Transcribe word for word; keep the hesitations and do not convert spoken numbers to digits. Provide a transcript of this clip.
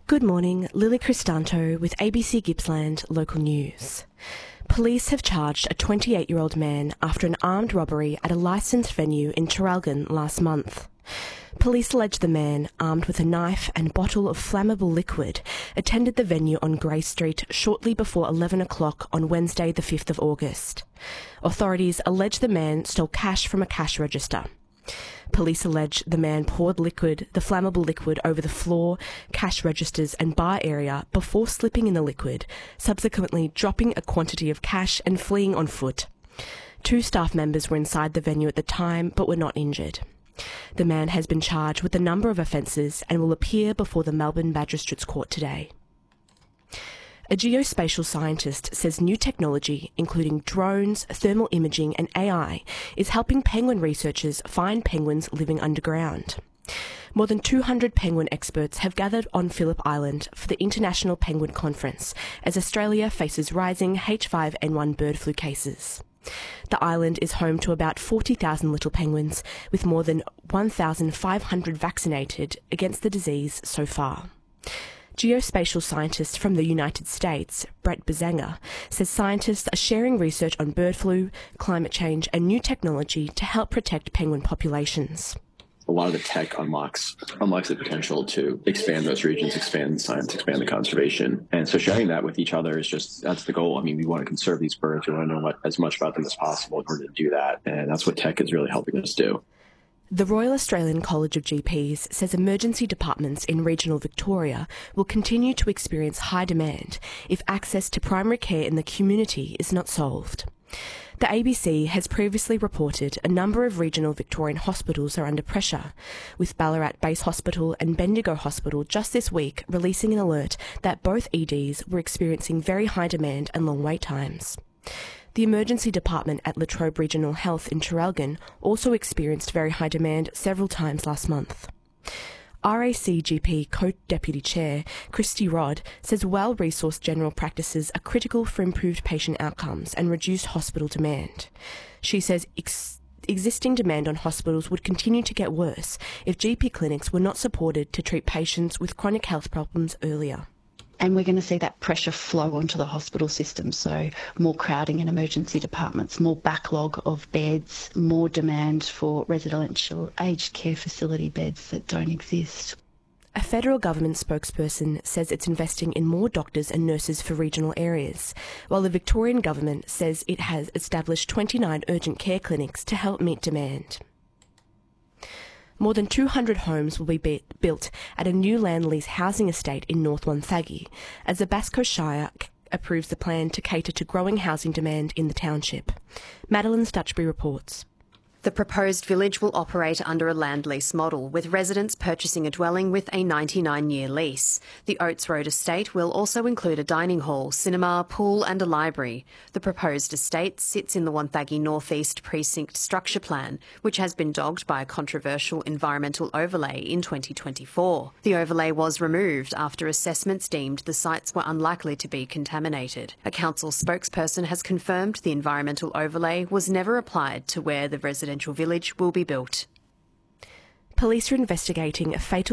Good morning, Lily Cristanto with A B C Gippsland Local News. Police have charged a twenty-eight-year-old man after an armed robbery at a licensed venue in Traralgon last month. Police allege the man, armed with a knife and bottle of flammable liquid, attended the venue on Grey Street shortly before eleven o'clock on Wednesday the fifth of August. Authorities allege the man stole cash from a cash register. Police allege the man poured liquid, the flammable liquid, over the floor, cash registers and bar area before slipping in the liquid, subsequently dropping a quantity of cash and fleeing on foot. Two staff members were inside the venue at the time but were not injured. The man has been charged with a number of offences and will appear before the Melbourne Magistrates Court today. A geospatial scientist says new technology, including drones, thermal imaging and A I, is helping penguin researchers find penguins living underground. More than two hundred penguin experts have gathered on Phillip Island for the International Penguin Conference as Australia faces rising H five N one bird flu cases. The island is home to about forty thousand little penguins, with more than one thousand five hundred vaccinated against the disease so far. Geospatial scientist from the United States, Brett Bazanga, says scientists are sharing research on bird flu, climate change and new technology to help protect penguin populations. A lot of the tech unlocks unlocks the potential to expand those regions, expand the science, expand the conservation. And so sharing that with each other is just, that's the goal. I mean, we want to conserve these birds. We want to know what, as much about them as possible in order to do that. And that's what tech is really helping us do. The Royal Australian College of G Ps says emergency departments in regional Victoria will continue to experience high demand if access to primary care in the community is not solved. The A B C has previously reported a number of regional Victorian hospitals are under pressure, with Ballarat Base Hospital and Bendigo Hospital just this week releasing an alert that both E Ds were experiencing very high demand and long wait times. The emergency department at Latrobe Regional Health in Traralgon also experienced very high demand several times last month. R A C G P Co-Deputy Chair Christy Rodd says well-resourced general practices are critical for improved patient outcomes and reduced hospital demand. She says ex- existing demand on hospitals would continue to get worse if G P clinics were not supported to treat patients with chronic health problems earlier. And we're going to see that pressure flow onto the hospital system, so more crowding in emergency departments, more backlog of beds, more demand for residential aged care facility beds that don't exist. A federal government spokesperson says it's investing in more doctors and nurses for regional areas, while the Victorian government says it has established twenty-nine urgent care clinics to help meet demand. More than two hundred homes will be, be built at a new land lease housing estate in North Wonthaggi, as the Basco Shire c- approves the plan to cater to growing housing demand in the township. Madeline Stutchbury reports. The proposed village will operate under a land lease model, with residents purchasing a dwelling with a ninety-nine year lease. The Oates Road estate will also include a dining hall, cinema, pool and a library. The proposed estate sits in the Wonthaggi North East Precinct Structure Plan, which has been dogged by a controversial environmental overlay in twenty twenty-four. The overlay was removed after assessments deemed the sites were unlikely to be contaminated. A council spokesperson has confirmed the environmental overlay was never applied to where the residential village will be built. Police are investigating a fatal